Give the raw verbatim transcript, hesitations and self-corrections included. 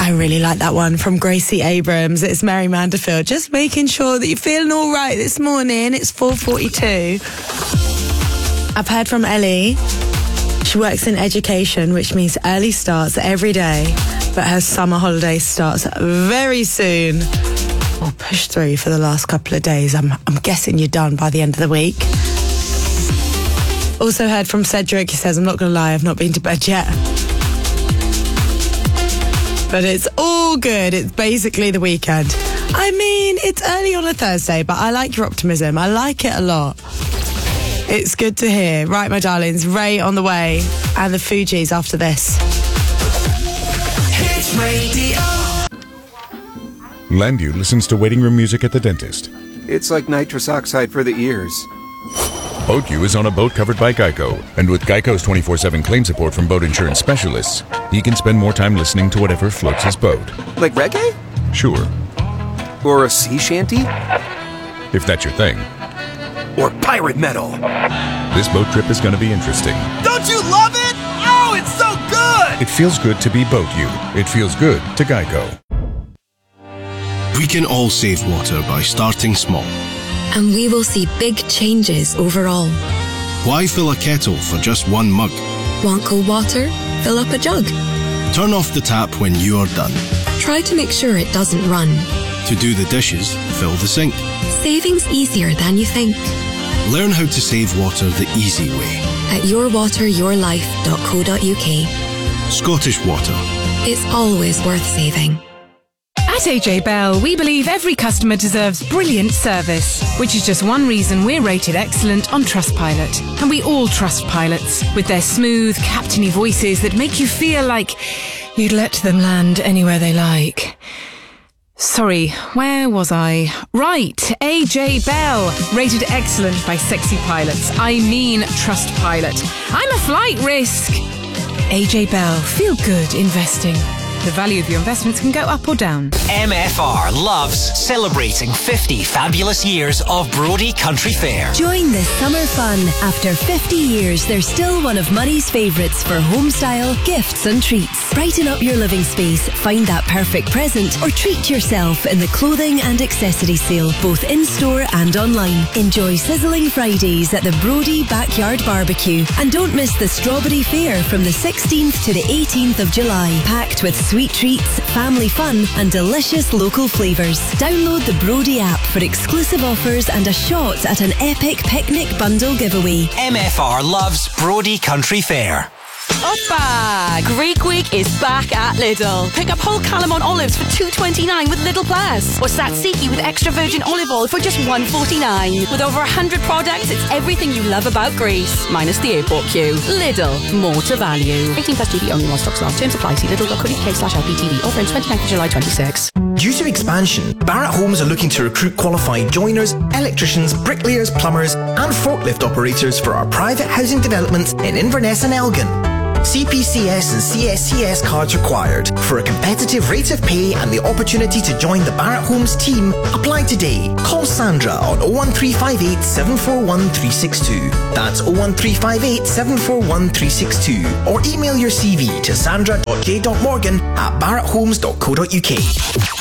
I really like that one from Gracie Abrams. It's Mary Manderfield. Just making sure that you're feeling all right this morning. It's four forty-two. I've heard from Ellie. She works in education, which means early starts every day, but her summer holiday starts very soon. We'll push through for the last couple of days. I'm, I'm guessing you're done by the end of the week. Also heard from Cedric. He says, I'm not going to lie, I've not been to bed yet. But it's all good. It's basically the weekend. I mean, it's early on a Thursday, but I like your optimism. I like it a lot. It's good to hear. Right, my darlings, Ray on the way and the Fugees after this. Hits Radio. Landu listens to waiting room music at the dentist. It's like nitrous oxide for the ears. Boat U is on a boat covered by Geico, and with Geico's twenty-four seven claim support from boat insurance specialists, he can spend more time listening to whatever floats his boat. Like reggae? Sure. Or a sea shanty? If that's your thing. Or pirate metal? This boat trip is going to be interesting. Don't you love it? Oh, it's so good! It feels good to be Boat U. It feels good to Geico. We can all save water by starting small. And we will see big changes overall. Why fill a kettle for just one mug? Want cold water? Fill up a jug. Turn off the tap when you are done. Try to make sure it doesn't run. To do the dishes, fill the sink. Saving's easier than you think. Learn how to save water the easy way. At your water your life dot co dot uk. Scottish Water. It's always worth saving. At A J Bell, we believe every customer deserves brilliant service, which is just one reason we're rated excellent on Trustpilot. And we all trust pilots, with their smooth, captainy voices that make you feel like you'd let them land anywhere they like. Sorry, where was I? Right, A J Bell, rated excellent by sexy pilots. I mean Trustpilot. I'm a flight risk. A J Bell, feel good investing. The value of your investments can go up or down. M F R loves celebrating fifty fabulous years of Brodie Country Fair. Join the summer fun. After fifty years, they're still one of Murray's favourites for home style, gifts and treats. Brighten up your living space, find that perfect present, or treat yourself in the clothing and accessory sale, both in-store and online. Enjoy sizzling Fridays at the Brodie Backyard Barbecue. And don't miss the Strawberry Fair from the sixteenth to the eighteenth of July, packed with sweet treats, family fun and delicious local flavours. Download the Brodie app for exclusive offers and a shot at an epic picnic bundle giveaway. M F R loves Brodie Country Fair. Oppa! Greek Week is back at Lidl. Pick up whole Calamon olives for two twenty-nine with Lidl Plus, or Tzatziki with extra virgin olive oil for just one forty-nine. With over one hundred products, it's everything you love about Greece, minus the airport queue. Lidl, more to value. eighteen plus G B only while stocks last. Terms apply. See lidl dot co dot uk slash L P T V. Offer ends twenty-ninth of July twenty-six. Due to expansion, Barratt Homes are looking to recruit qualified joiners, electricians, bricklayers, plumbers and forklift operators for our private housing developments in Inverness and Elgin. C P C S and C S C S cards required. For a competitive rate of pay and the opportunity to join the Barratt Homes team, apply today. Call Sandra on oh one three five eight, seven four one, three six two. That's oh one three five eight, seven four one, three six two. Or email your C V to sandra dot j dot morgan at barratt homes dot co dot uk.